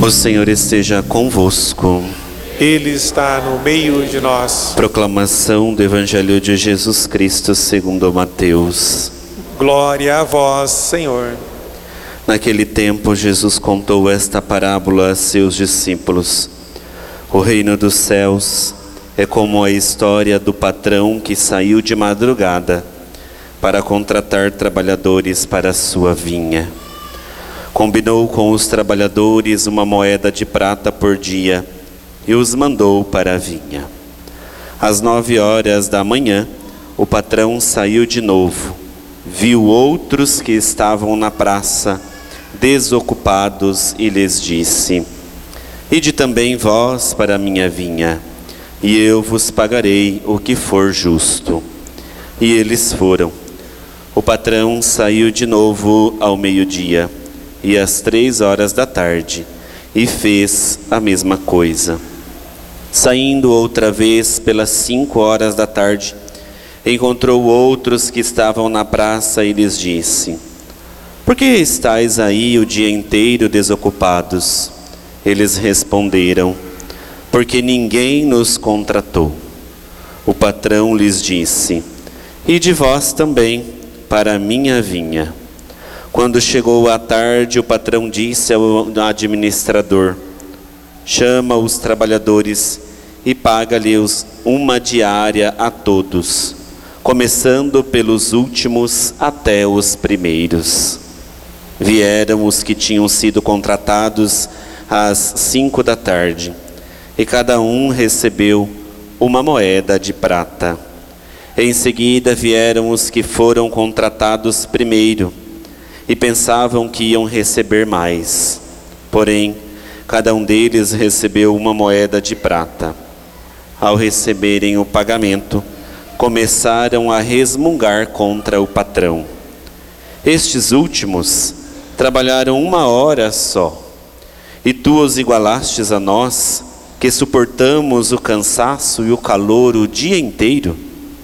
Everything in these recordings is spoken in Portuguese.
O Senhor esteja convosco. Ele está no meio de nós. Proclamação do Evangelho de Jesus Cristo segundo Mateus. Glória a vós, Senhor. Naquele tempo, Jesus contou esta parábola a seus discípulos. O reino dos céus é como a história do patrão que saiu de madrugada para contratar trabalhadores para a sua vinha. Combinou com os trabalhadores uma moeda de prata por dia e os mandou para a vinha. Às 9 horas da manhã, o patrão saiu de novo. Viu outros que estavam na praça, desocupados, e lhes disse: Ide também vós para a minha vinha, e eu vos pagarei o que for justo. E eles foram. O patrão saiu de novo ao meio-dia e às 3 horas da tarde, e fez a mesma coisa. Saindo outra vez pelas 5 horas da tarde, encontrou outros que estavam na praça e lhes disse: Por que estáis aí o dia inteiro desocupados? Eles responderam: Porque ninguém nos contratou. O patrão lhes disse: Ide vós também para a minha vinha. Quando chegou a tarde, o patrão disse ao administrador: Chama os trabalhadores e paga-lhes uma diária a todos, começando pelos últimos até os primeiros. Vieram os que tinham sido contratados às 5 da tarde, e cada um recebeu uma moeda de prata. Em seguida vieram os que foram contratados primeiro, e pensavam que iam receber mais. Porém, cada um deles recebeu uma moeda de prata. Ao receberem o pagamento, começaram a resmungar contra o patrão. Estes últimos trabalharam 1 hora só, e tu os igualastes a nós, que suportamos o cansaço e o calor o dia inteiro?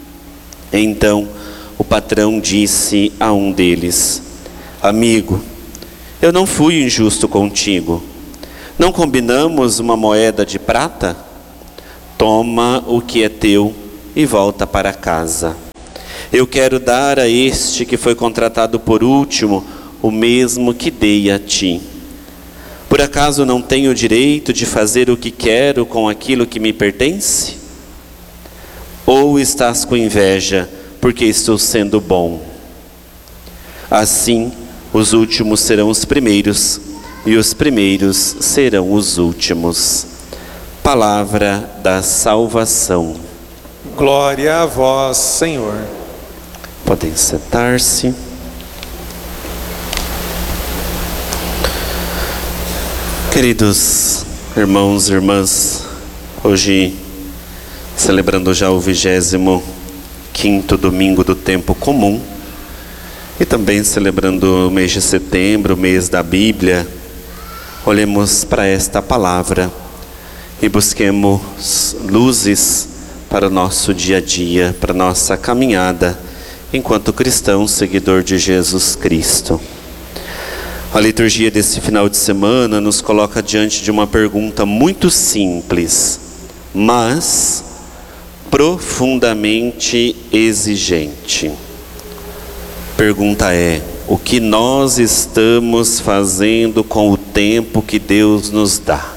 Então o patrão disse a um deles: Amigo, eu não fui injusto contigo. Não combinamos uma moeda de prata? Toma o que é teu e volta para casa. Eu quero dar a este que foi contratado por último o mesmo que dei a ti. Por acaso não tenho o direito de fazer o que quero com aquilo que me pertence? Ou estás com inveja porque estou sendo bom? Assim, os últimos serão os primeiros, e os primeiros serão os últimos. Palavra da salvação. Glória a vós, Senhor. Podem sentar-se. Queridos irmãos e irmãs, hoje, celebrando já o 25º domingo do tempo comum, e também celebrando o mês de setembro, o mês da Bíblia, olhemos para esta palavra e busquemos luzes para o nosso dia a dia, para a nossa caminhada enquanto cristão seguidor de Jesus Cristo. A liturgia desse final de semana nos coloca diante de uma pergunta muito simples, mas profundamente exigente. Pergunta é: o que nós estamos fazendo com o tempo que Deus nos dá?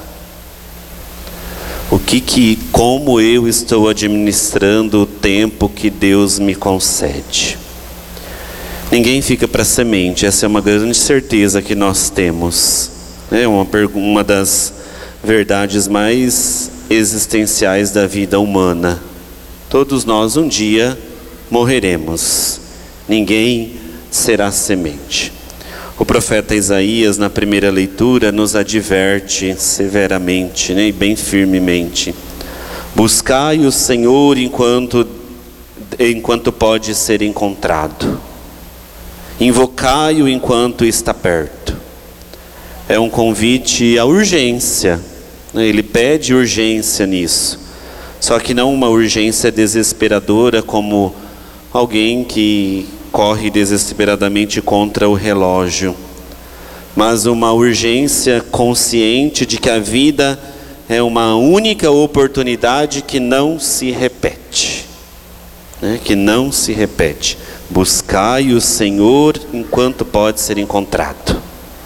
Como eu estou administrando o tempo que Deus me concede? Ninguém fica para semente, essa é uma grande certeza que nós temos. É uma das verdades mais existenciais da vida humana. Todos nós um dia morreremos. Ninguém será semente. O profeta Isaías, na primeira leitura, nos adverte severamente, e bem firmemente: buscai o Senhor enquanto pode ser encontrado. Invocai-o enquanto está perto. É um convite à urgência. Ele pede urgência nisso. Só que não uma urgência desesperadora, como alguém que corre desesperadamente contra o relógio. mas uma urgência consciente de que a vida é uma única oportunidade que não se repete, né? Que não se repete. Buscai o Senhor enquanto pode ser encontrado.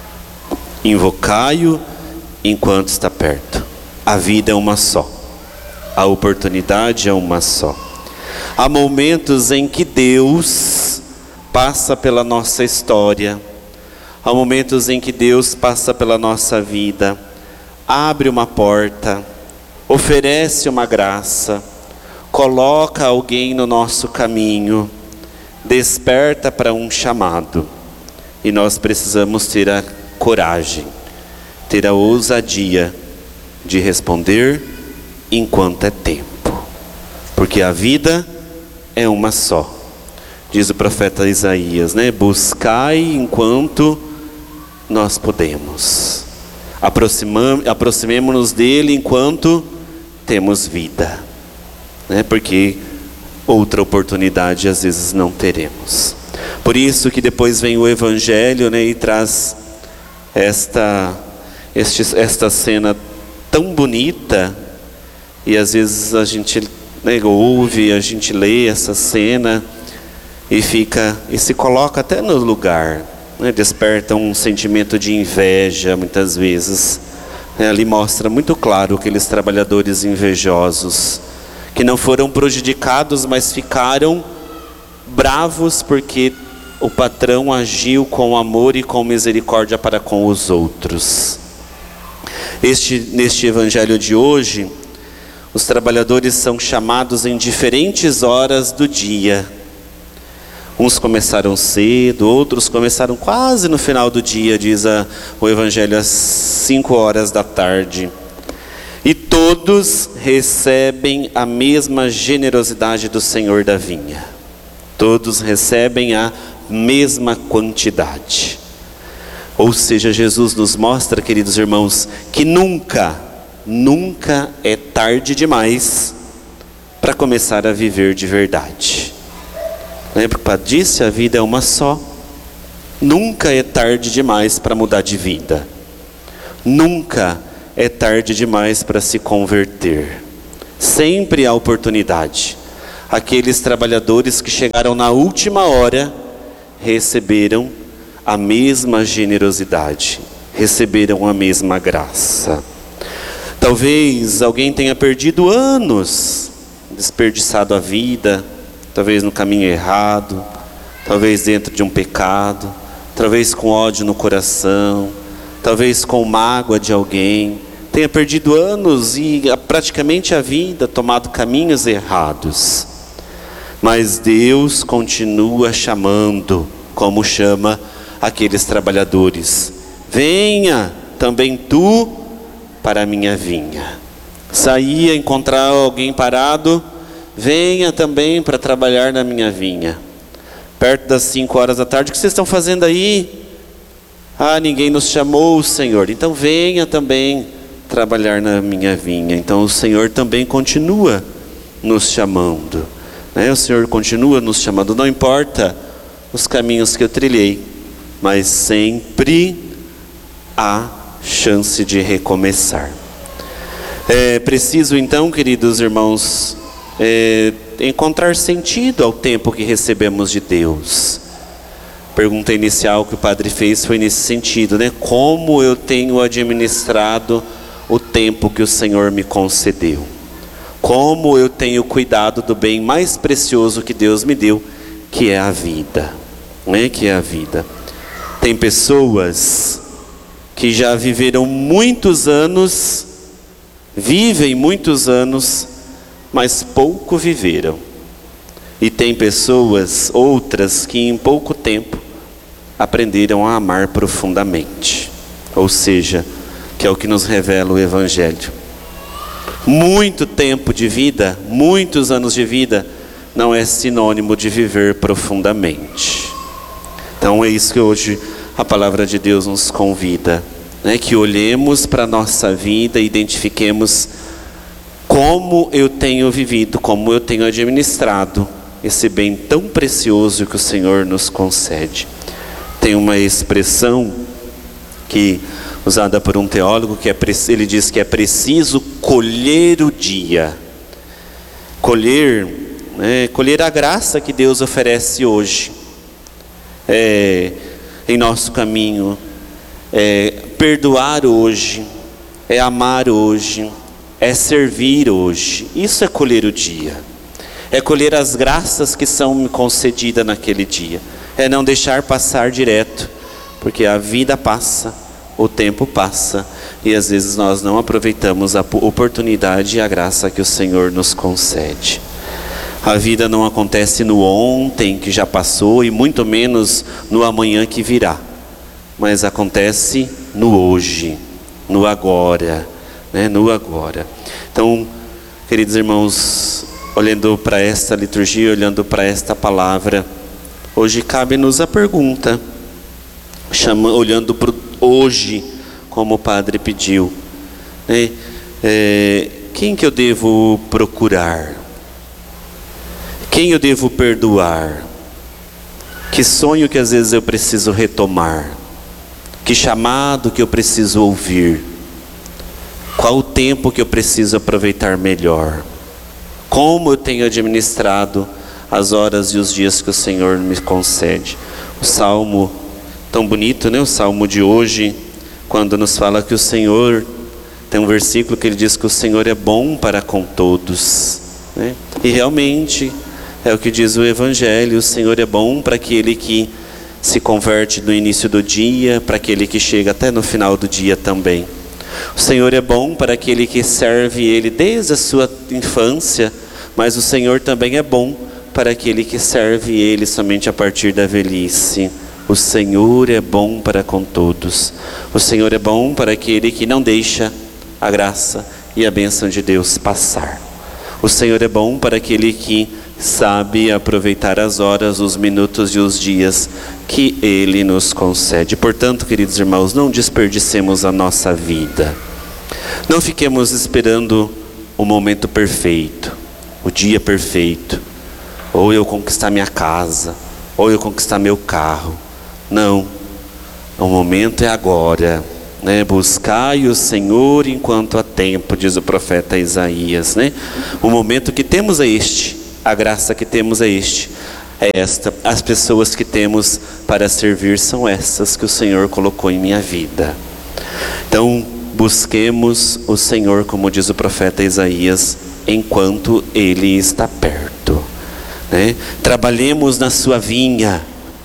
Invocai-o enquanto está perto. A vida é uma só. A oportunidade é uma só. Há momentos em que Deus passa pela nossa história. Há momentos em que Deus passa pela nossa vida, abre uma porta, oferece uma graça, coloca alguém no nosso caminho, desperta para um chamado. E nós precisamos ter a coragem, ter a ousadia de responder enquanto é tempo. Porque a vida é uma só. Diz o profeta Isaías, né? Buscai enquanto nós podemos. Aproximemo-nos dele enquanto temos vida, né? Porque outra oportunidade às vezes não teremos. Por isso que depois vem o Evangelho, né? E traz esta cena tão bonita. E às vezes a gente, né, ouve, a gente lê essa cena e se coloca até no lugar, né? Desperta um sentimento de inveja muitas vezes, né? Ali mostra muito claro aqueles trabalhadores invejosos que não foram prejudicados, mas ficaram bravos porque o patrão agiu com amor e com misericórdia para com os outros. Neste evangelho de hoje, os trabalhadores são chamados em diferentes horas do dia. Uns começaram cedo, outros começaram quase no final do dia, diz o Evangelho, às 5 horas da tarde. E todos recebem a mesma generosidade do Senhor da vinha. Todos recebem a mesma quantidade. Ou seja, Jesus nos mostra, queridos irmãos, que nunca é tarde demais para começar a viver de verdade. Lembra que o Padre disse? A vida é uma só. Nunca é tarde demais para mudar de vida. Nunca é tarde demais para se converter. Sempre há oportunidade. Aqueles trabalhadores que chegaram na última hora receberam a mesma generosidade, receberam a mesma graça. Talvez alguém tenha perdido anos, desperdiçado a vida, talvez no caminho errado, talvez dentro de um pecado, talvez com ódio no coração, talvez com mágoa de alguém, tenha perdido anos e praticamente a vida, tomado caminhos errados. Mas Deus continua chamando, como chama aqueles trabalhadores: venha também tu para a minha vinha. Saía encontrar alguém parado, venha também para trabalhar na minha vinha. Perto das 5 horas da tarde, o que vocês estão fazendo aí? Ah, ninguém nos chamou, Senhor. Então venha também trabalhar na minha vinha. Então o Senhor também continua nos chamando, né? O Senhor continua nos chamando, não importa os caminhos que eu trilhei, mas sempre há chance de recomeçar. É preciso então, queridos irmãos, encontrar sentido ao tempo que recebemos de Deus. A pergunta inicial que o padre fez foi nesse sentido, né? Como eu tenho administrado o tempo que o Senhor me concedeu? Como eu tenho cuidado do bem mais precioso que Deus me deu, que é a vida, né? Que é a vida. Tem pessoas que já viveram muitos anos, vivem muitos anos, mas pouco viveram. E tem pessoas, outras, que em pouco tempo aprenderam a amar profundamente. Ou seja, que é o que nos revela o Evangelho. Muito tempo de vida, muitos anos de vida, não é sinônimo de viver profundamente. Então é isso que hoje a palavra de Deus nos convida, né? Que olhemos para a nossa vida e identifiquemos como eu tenho vivido, como eu tenho administrado esse bem tão precioso que o Senhor nos concede. Tem uma expressão que usada por um teólogo, ele diz que é preciso colher o dia. Colher a graça que Deus oferece hoje em nosso caminho, perdoar hoje, amar hoje, servir hoje. Isso é colher o dia, é colher as graças que são me concedidas naquele dia, é não deixar passar direto, porque a vida passa, o tempo passa, e às vezes nós não aproveitamos a oportunidade e a graça que o Senhor nos concede. A vida não acontece no ontem que já passou, e muito menos no amanhã que virá, mas acontece no hoje, no agora, no agora. Então, queridos irmãos, olhando para esta liturgia, olhando para esta palavra, hoje cabe-nos a pergunta, olhando para hoje, como o Padre pediu, quem que eu devo procurar? Quem eu devo perdoar? Que sonho que às vezes eu preciso retomar? Que chamado que eu preciso ouvir? Qual o tempo que eu preciso aproveitar melhor? Como eu tenho administrado as horas e os dias que o Senhor me concede? O salmo tão bonito, o salmo de hoje, quando nos fala que o Senhor, tem um versículo que ele diz que o Senhor é bom para com todos, e realmente é o que diz o Evangelho: o Senhor é bom para aquele que se converte no início do dia, para aquele que chega até no final do dia também. O Senhor é bom para aquele que serve Ele desde a sua infância, mas o Senhor também é bom para aquele que serve Ele somente a partir da velhice. O Senhor é bom para com todos. O Senhor é bom para aquele que não deixa a graça e a bênção de Deus passar. O Senhor é bom para aquele que sabe aproveitar as horas, os minutos e os dias que Ele nos concede. Portanto, queridos irmãos, não desperdicemos a nossa vida. Não fiquemos esperando o momento perfeito, o dia perfeito, ou eu conquistar minha casa, ou eu conquistar meu carro. Não, o momento é agora, buscai o Senhor enquanto há tempo, diz o profeta Isaías, O momento que temos é este, a graça que temos é esta, as pessoas que temos para servir são essas que o Senhor colocou em minha vida. Então, busquemos o Senhor, como diz o profeta Isaías, enquanto Ele está perto, Trabalhemos na sua vinha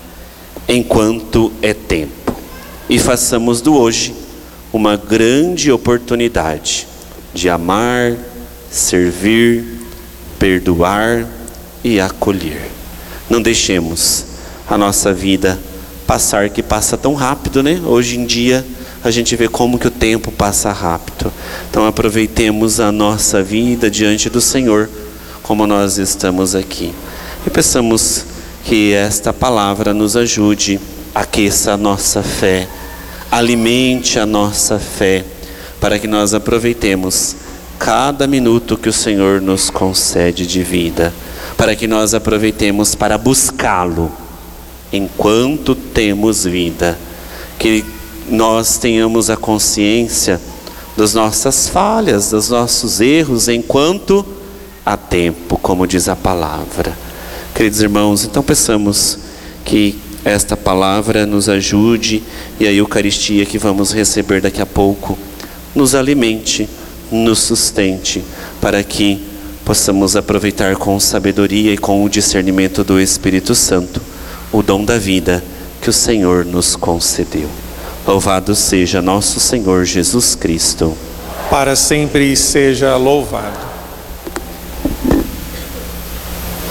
enquanto é tempo, e façamos do hoje uma grande oportunidade de amar, servir, perdoar e acolher. Não deixemos a nossa vida passar, que passa tão rápido, Hoje em dia a gente vê como que o tempo passa rápido. Então aproveitemos a nossa vida diante do Senhor, como nós estamos aqui, e peçamos que esta palavra nos ajude, aqueça a nossa fé, alimente a nossa fé, para que nós aproveitemos cada minuto que o Senhor nos concede de vida, para que nós aproveitemos para buscá-lo enquanto temos vida, que nós tenhamos a consciência das nossas falhas, dos nossos erros, enquanto há tempo, como diz a palavra. Queridos irmãos, então peçamos que esta palavra nos ajude, e a Eucaristia que vamos receber daqui a pouco nos alimente, nos sustente, para que possamos aproveitar com sabedoria e com o discernimento do Espírito Santo o dom da vida que o Senhor nos concedeu. Louvado seja nosso Senhor Jesus Cristo. Para sempre seja louvado.